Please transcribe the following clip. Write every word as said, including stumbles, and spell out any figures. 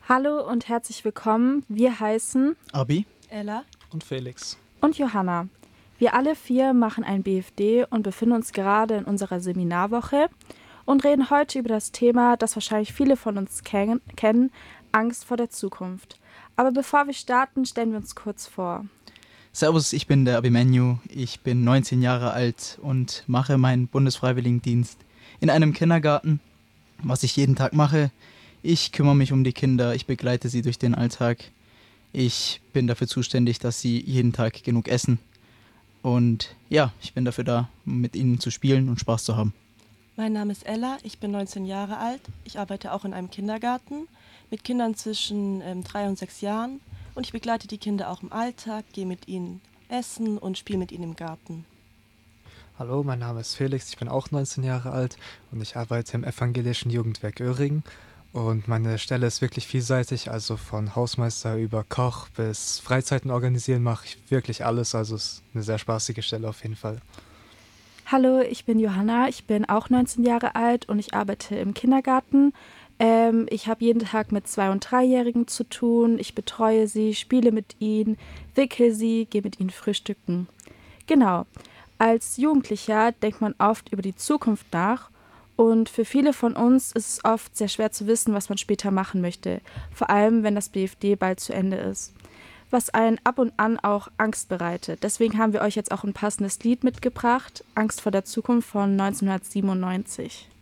Hallo und herzlich willkommen. Wir heißen Abi Ella und Felix. und Johanna. Wir alle vier machen ein B F D und befinden uns gerade in unserer Seminarwoche und reden heute über das Thema, das wahrscheinlich viele von uns ken- kennen, Angst vor der Zukunft. Aber bevor wir starten, stellen wir uns kurz vor. Servus, ich bin der Abimenyu. Ich bin neunzehn Jahre alt und mache meinen Bundesfreiwilligendienst in einem Kindergarten. Was ich jeden Tag mache, ich kümmere mich um die Kinder, ich begleite sie durch den Alltag. Ich bin dafür zuständig, dass sie jeden Tag genug essen. Und ja, ich bin dafür da, mit ihnen zu spielen und Spaß zu haben. Mein Name ist Ella, ich bin neunzehn Jahre alt. Ich arbeite auch in einem Kindergarten mit Kindern zwischen ähm, drei und sechs Jahren. Und ich begleite die Kinder auch im Alltag, gehe mit ihnen essen und spiele mit ihnen im Garten. Hallo, mein Name ist Felix, ich bin auch neunzehn Jahre alt und ich arbeite im evangelischen Jugendwerk Öhringen. Und meine Stelle ist wirklich vielseitig, also von Hausmeister über Koch bis Freizeiten organisieren mache ich wirklich alles. Also es ist eine sehr spaßige Stelle auf jeden Fall. Hallo, ich bin Johanna, ich bin auch neunzehn Jahre alt und ich arbeite im Kindergarten. Ähm, ich habe jeden Tag mit Zwei- und Dreijährigen zu tun. Ich betreue sie, spiele mit ihnen, wickel sie, gehe mit ihnen frühstücken. Genau. Als Jugendlicher denkt man oft über die Zukunft nach und für viele von uns ist es oft sehr schwer zu wissen, was man später machen möchte, vor allem wenn das B F D bald zu Ende ist, was einen ab und an auch Angst bereitet. Deswegen haben wir euch jetzt auch ein passendes Lied mitgebracht, Angst vor der Zukunft von neunzehnhundertsiebenundneunzig.